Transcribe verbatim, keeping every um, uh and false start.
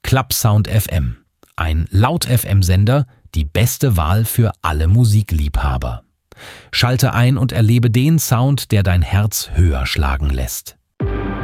Clubsound F M. Ein Laut-F M-Sender, die beste Wahl für alle Musikliebhaber. Schalte ein und erlebe den Sound, der dein Herz höher schlagen lässt.